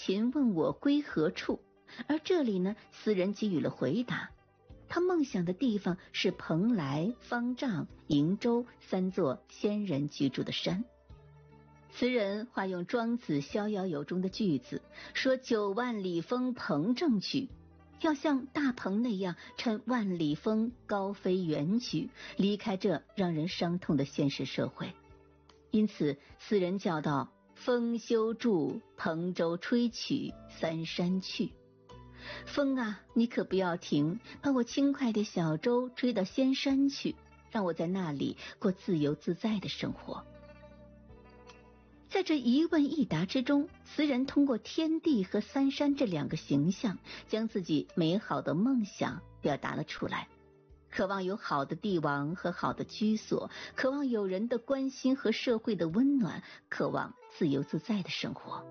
秦问我归何处，而这里呢，词人给予了回答。他梦想的地方是蓬莱、方丈、瀛洲3座仙人居住的山。词人化用庄子《逍遥游》中的句子，说9万里风鹏正举，要像大鹏那样乘万里风高飞远举，离开这让人伤痛的现实社会。因此词人叫道：风休住，蓬舟吹取，三山去。风啊，你可不要停，把我轻快的小舟吹到仙山去，让我在那里过自由自在的生活。在这一问一答之中，词人通过天地和三山这2个形象，将自己美好的梦想表达了出来。渴望有好的帝王和好的居所，渴望有人的关心和社会的温暖，渴望自由自在的生活。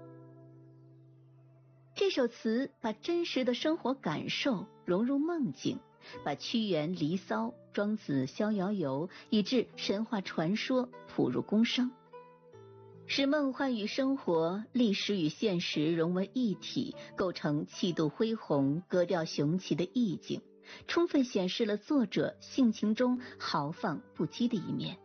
这首词把真实的生活感受融入梦境，把屈原、离骚、庄子、逍遥游以至神话传说谱入宫声，使梦幻与生活、历史与现实融为一体，构成气度恢宏、格调雄奇的意境，充分显示了作者性情中豪放不羁的一面。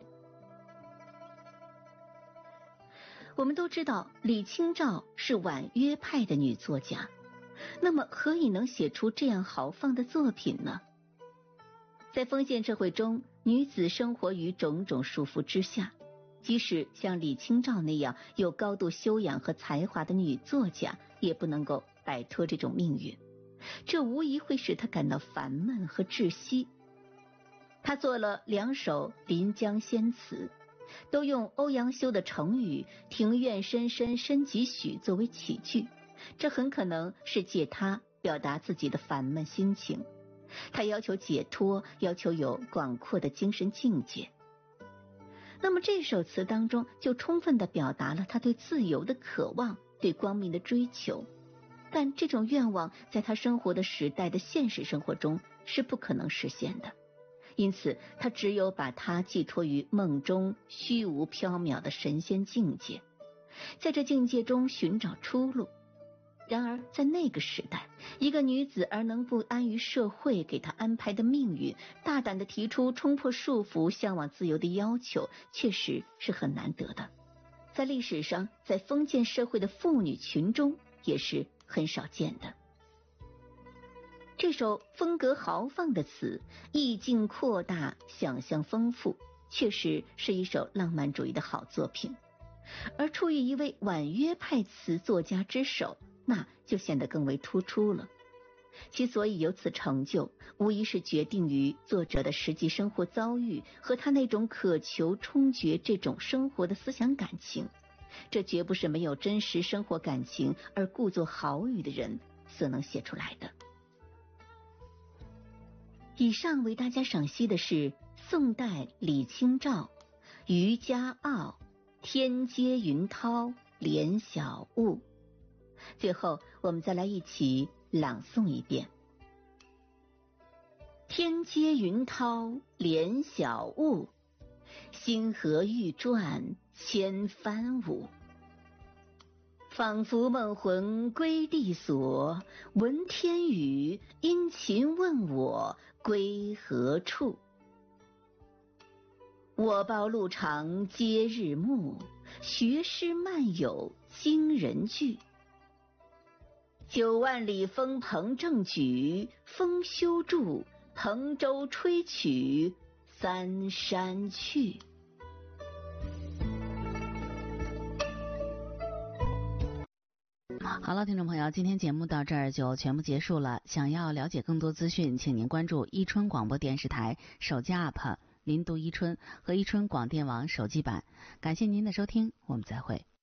我们都知道李清照是婉约派的女作家，那么何以能写出这样豪放的作品呢？在封建社会中，女子生活于种种束缚之下，即使像李清照那样有高度修养和才华的女作家，也不能够摆脱这种命运，这无疑会使她感到烦闷和窒息。她做了2首临江仙词，都用欧阳修的成语庭院深深深几许作为起句，这很可能是借他表达自己的烦闷心情。他要求解脱，要求有广阔的精神境界。那么这首词当中就充分地表达了他对自由的渴望，对光明的追求，但这种愿望在他生活的时代的现实生活中是不可能实现的，因此他只有把它寄托于梦中虚无缥缈的神仙境界，在这境界中寻找出路。然而在那个时代，一个女子而能不安于社会给她安排的命运，大胆地提出冲破束缚向往自由的要求，确实是很难得的。在历史上，在封建社会的妇女群中也是很少见的。这首风格豪放的词，意境扩大，想象丰富，确实是一首浪漫主义的好作品。而出于一位婉约派词作家之手，那就显得更为突出了。其所以有此成就，无疑是决定于作者的实际生活遭遇和他那种渴求冲决这种生活的思想感情，这绝不是没有真实生活感情而故作豪语的人所能写出来的。以上为大家赏析的是宋代李清照渔家傲，天阶云涛怜小物。最后我们再来一起朗诵一遍：天阶云涛怜小物，星河欲转千帆舞。仿佛梦魂归地所，闻天语，殷勤问我归何处。我报路长皆日暮，学诗漫有惊人句。9万里风鹏正举，风休住，蓬舟吹取三山去。 好了，听众朋友，今天节目到这儿就全部结束了。想要了解更多资讯，请您关注伊春广播电视台手机 app 林读伊春和伊春广电网手机版。感谢您的收听，我们再会。